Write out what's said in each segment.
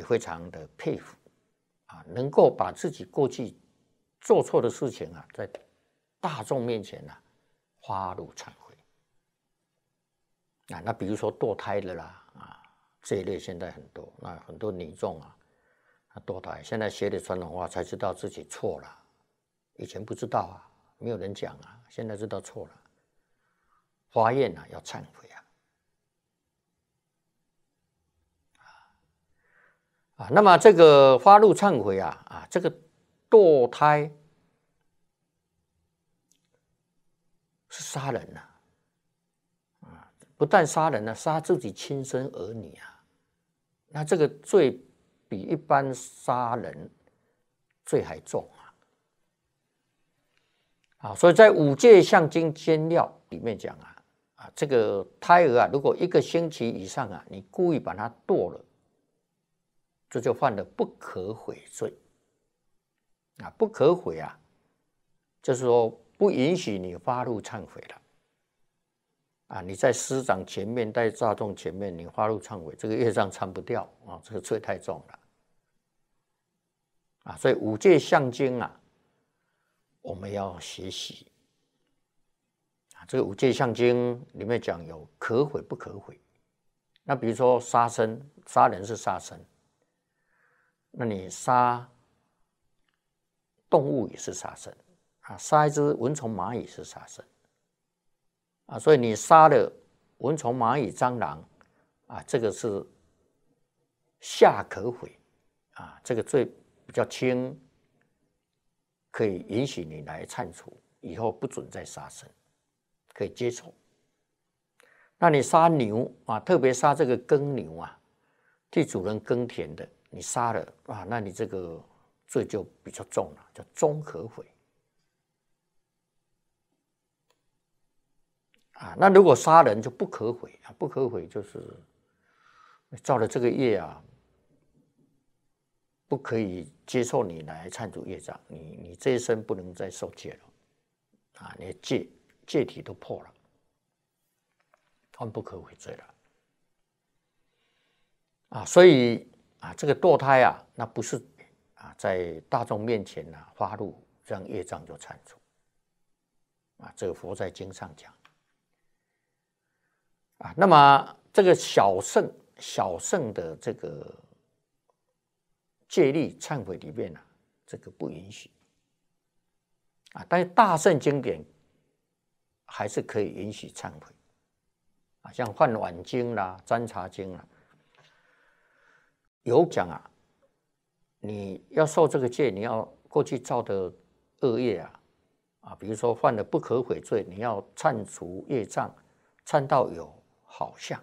也非常的佩服啊，能够把自己过去做错的事情啊，在大众面前啊发露忏悔啊。那比如说堕胎的啦啊，这一类现在很多，那很多女众啊，堕胎现在学的传统话才知道自己错了，以前不知道啊，没有人讲啊，现在知道错了，发愿啊要忏悔啊。那么这个发露忏悔啊，这个堕胎是杀人啊，不但杀人啊，杀自己亲生儿女啊，那这个罪比一般杀人罪还重啊。所以在五戒象经监要里面讲啊，这个胎儿啊，如果1个星期以上啊，你故意把它剁了，这就犯了不可悔罪啊。不可悔啊，就是说不允许你发露忏悔了啊。你在师长前面，在大众前面，你发露忏悔，这个业障忏不掉啊，这个罪太重了啊。所以五戒象经啊，我们要学习啊。这个五戒象经里面讲有可悔不可悔。那比如说杀人是杀生，那你杀动物也是杀生啊，杀一只蚊虫蚂蚁是杀生啊。所以你杀了蚊虫蚂蚁蟑螂啊，这个是下可悔啊，这个罪比较轻，可以允许你来忏除，以后不准再杀生，可以接受。那你杀牛啊，特别杀这个耕牛啊，替主人耕田的，你杀了啊，那你这个罪就比较重了，叫中可悔啊。那如果杀人就不可悔啊，不可悔就是造了这个业啊，不可以接受你来忏除业障，你这一生不能再受戒了啊，你的戒体都破了，犯不可悔罪了啊。所以啊，这个堕胎啊，那不是啊，在大众面前啊发露，这样业障就忏除啊。这个佛在经上讲啊。那么这个小圣的这个戒律忏悔里面啊，这个不允许啊。但是大圣经典还是可以允许忏悔啊，像《梵碗经》啦、《占察经》啦，有讲啊，你要受这个戒，你要过去造的恶业啊，比如说犯了不可悔罪，你要忏除业障，忏到有好相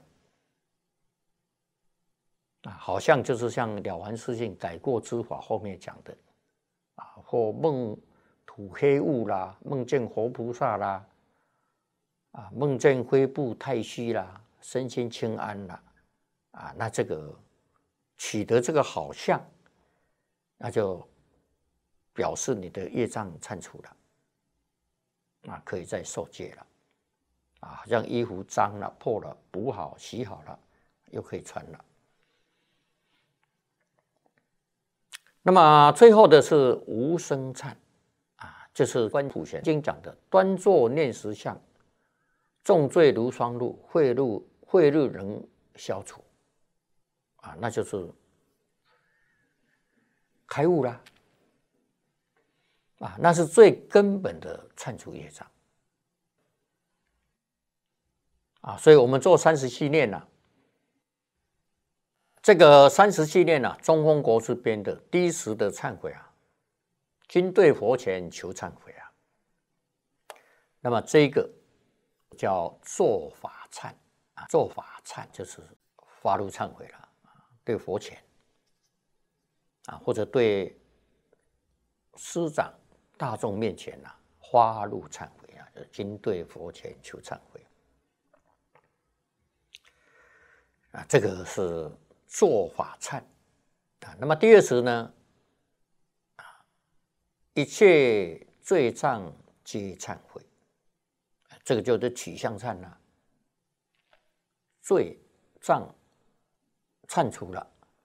啊。好像就是像《了凡四训》改过之法后面讲的啊，或梦吐黑雾啦，梦见活菩萨啦，啊，梦见灰布太虚啦，身心清安啦，啊，那这个取得这个好相，那就表示你的业障忏除了啊，可以再受戒了啊。好像衣服脏了、破了，补好、洗好了，又可以穿了。那么最后的是无生忏啊，就是观普贤经讲的端坐念实相，重罪如霜露，秽日能消除啊，那就是开悟啦啊，那是最根本的忏除业障啊。所以我们做30念啊，这个30念啊，中峰国师编的第一时的忏悔啊，均对佛前求忏悔啊。那么这个叫做法忏啊，做法忏就是发露忏悔了啊，对佛前啊，或者对师长大众面前啊发露忏悔啊，就是均对佛前求忏悔啊，这个是做法忏啊。那么第二时呢，一切罪障皆忏悔，这个就是取向忏了，罪障忏除了